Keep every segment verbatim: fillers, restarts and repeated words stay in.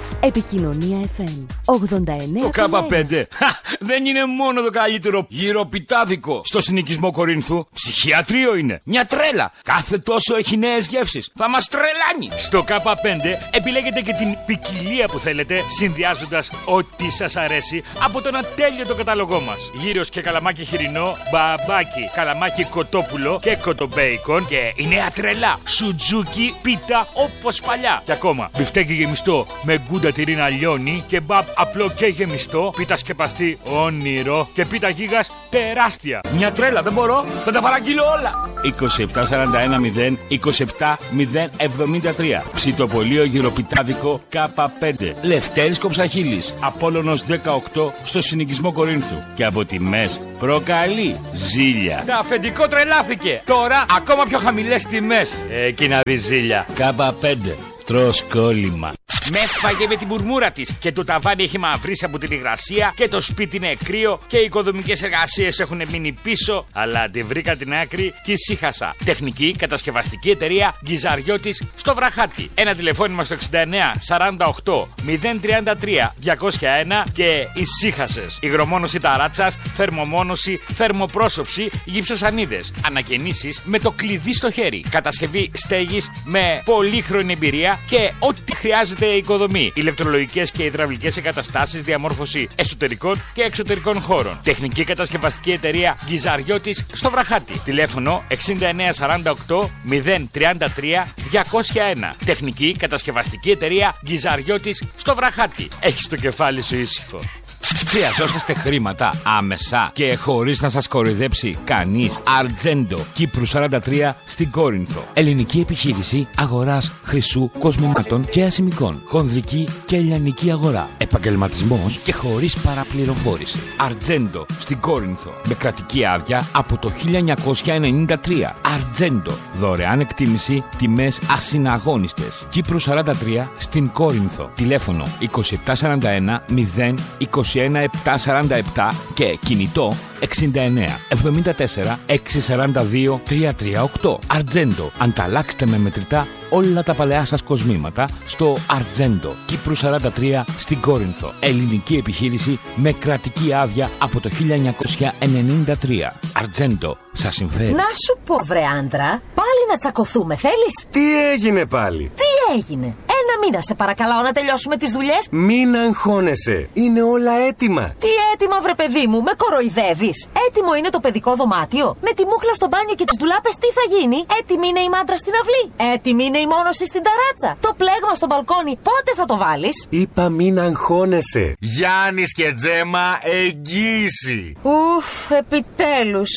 Επικοινωνία εφ εμ ογδόντα εννέα. Το Κάπα πέντε δεν είναι μόνο το καλύτερο γυροπιτάδικο στο συνοικισμό Κορίνθου. Ψυχιατρίο είναι. Μια τρέλα. Κάθε τόσο έχει νέες γεύσεις. Θα μας τρελάνει. Στο Κάπα πέντε επιλέγετε και την ποικιλία που θέλετε, συνδυάζοντας ό,τι σας αρέσει από τον ατέλειωτο κατάλογό μας. Γύρος και καλαμάκι χοιρινό, μπαμπάκι, καλαμάκι κοτόπουλο και κοτομπέικον. Και η νέα τρελά σουτζούκι πίτα όπως παλιά. Και ακόμα μπιφτέκι γεμιστό με γκούντα τυρίνα λιώνει, κεμπάπ απλό και γεμιστό, πίτα σκεπαστή όνειρο και πίτα γίγας τεράστια. Μια τρέλα, δεν μπορώ, θα τα παραγγείλω όλα. είκοσι επτά σαράντα ένα μηδέν είκοσι επτά μηδέν εβδομήντα τρία. Ψητοπολείο γυροπιτάδικο Κάπα πέντε. Λευτέρης Κοψαχίλης, Απόλλωνος δεκαοκτώ στο συνοικισμό Κορίνθου. Και από τιμές προκαλεί ζήλια. Τα αφεντικό τρελάθηκε. Τώρα ακόμα πιο χαμηλές τιμές. Εκεί να δει ζήλια. Κάπα πέντε. Τρως κόλλημα. Με έφαγε με την μουρμούρα της και το ταβάνι έχει μαυρίσει από την υγρασία και το σπίτι είναι κρύο και οι οικοδομικές εργασίες έχουν μείνει πίσω. Αλλά τη βρήκα την άκρη και ησύχασα. Τεχνική κατασκευαστική εταιρεία Γκυζαριώτης στο Βραχάτι. Ένα τηλεφώνημα στο εξήντα εννέα σαράντα οκτώ μηδέν τριάντα τρία διακόσια ένα και ησύχασες. Υγρομόνωση ταράτσας, θερμομόνωση, θερμοπρόσωψη, γυψοσανίδες. Ανακαινήσεις με το κλειδί στο χέρι. Κατασκευή στέγης με πολύχρονη εμπειρία και ό,τι χρειάζεται η οικοδομή. Ηλεκτρολογικές και υδραυλικές εγκαταστάσεις, διαμόρφωση εσωτερικών και εξωτερικών χώρων. Τεχνική κατασκευαστική εταιρεία Γκυζαριώτης στο Βραχάτι. Τηλέφωνο εξήντα εννέα σαράντα οκτώ μηδέν τριάντα τρία διακόσια ένα. Τεχνική κατασκευαστική εταιρεία Γκυζαριώτης στο Βραχάτι. Έχεις το κεφάλι σου ήσυχο. Χρειαζόσαστε χρήματα άμεσα και χωρίς να σας κοροϊδέψει κανείς. Αρτζέντο, Κύπρου σαράντα τρία στην Κόρινθο. Ελληνική επιχείρηση αγοράς χρυσού, κοσμημάτων και ασημικών. Χονδρική και ελληνική αγορά. Επαγγελματισμός και χωρίς παραπληροφόρηση. Αρτζέντο στην Κόρινθο. Με κρατική άδεια από το χίλια εννιακόσια ενενήντα τρία. Αρτζέντο. Δωρεάν εκτίμηση, τιμές ασυναγώνιστες. Κύπρου σαράντα τρία στην Κόρινθο. Τηλέφωνο είκοσι επτά σαράντα ένα μηδέν είκοσι ένα επτακόσια σαράντα επτά και κινητό εξήντα εννέα εβδομήντα τέσσερα εξακόσια σαράντα δύο τριακόσια τριάντα οκτώ. Αρτζέντο. Ανταλλάξτε με μετρητά όλα τα παλαιά σας κοσμήματα στο Αρτζέντο, Κύπρου σαράντα τρία στην Κόρινθο. Ελληνική επιχείρηση με κρατική άδεια από το χίλια εννιακόσια ενενήντα τρία. Αρτζέντο. Σας συμφέρει. Να σου πω, βρε άντρα, πάλι να τσακωθούμε θέλεις? Τι έγινε πάλι? Τι έγινε? Ένα μήνα σε παρακαλάω να τελειώσουμε τις δουλειές. Μην αγχώνεσαι. Είναι όλα έτοιμα. Τι έτοιμα, βρε παιδί μου, με κοροϊδεύεις? Έτοιμο είναι το παιδικό δωμάτιο. Με τη μούχλα στο μπάνιο και τις ντουλάπες τι θα γίνει? Έτοιμη είναι η μάντρα στην αυλή. Έτοιμη είναι η μόνωση στην ταράτσα. Το πλέγμα στο μπαλκόνι πότε θα το βάλεις? Είπα μην αγχώνεσαι. Γιάννης και Τζέμα, εγγύηση. Ουφ, επιτέλους.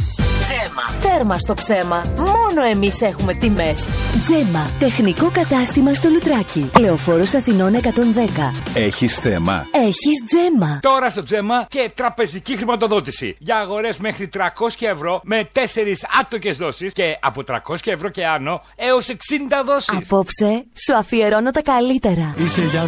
Τζέμα. Τέρμα στο ψέμα. Μόνο εμείς έχουμε τιμές. Τζέμα. Τεχνικό κατάστημα στο Λουτράκι. Λεωφόρος Αθηνών εκατόν δέκα. Έχεις θέμα? Έχεις Τζέμα. Τώρα στο Τζέμα και τραπεζική χρηματοδότηση. Για αγορές μέχρι τριακόσια ευρώ με τέσσερις άτοκες δόσεις και από τριακόσια ευρώ και άνω έως εξήντα δόσεις. Απόψε σου αφιερώνω τα καλύτερα. Είσαι